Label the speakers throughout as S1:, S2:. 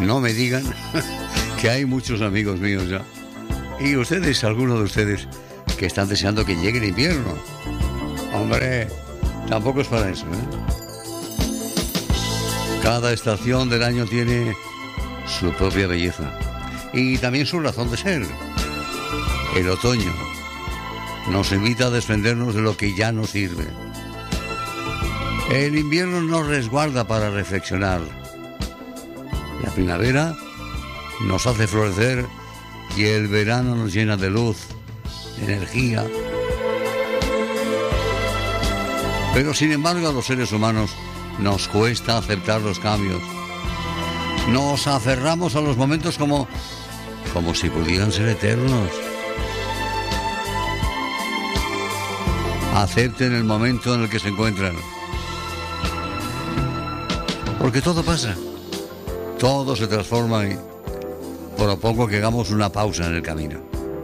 S1: No me digan que hay muchos amigos míos ya. Y ustedes, algunos de ustedes, que están deseando que llegue el invierno. Hombre, tampoco es para eso, ¿eh? Cada estación del año tiene su propia belleza y también su razón de ser. El otoño nos invita a desprendernos de lo que ya no sirve. El invierno nos resguarda para reflexionar. La primavera nos hace florecer y el verano nos llena de luz, de energía. Pero sin embargo a los seres humanos nos cuesta aceptar los cambios. Nos aferramos a los momentos como si pudieran ser eternos. Acepten el momento en el que se encuentran. Porque todo pasa. Todo se transforma y propongo que hagamos una pausa en el camino.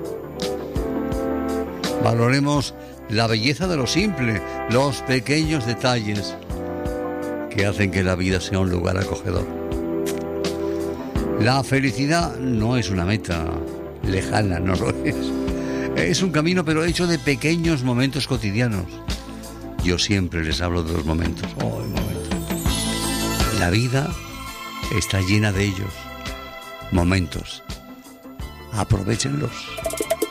S1: Valoremos la belleza de lo simple, los pequeños detalles que hacen que la vida sea un lugar acogedor. La felicidad no es una meta lejana, no lo es. Es un camino, pero hecho de pequeños momentos cotidianos. Yo siempre les hablo de los momentos. Oh, el momento. La vida está llena de ellos. Momentos. Aprovéchenlos.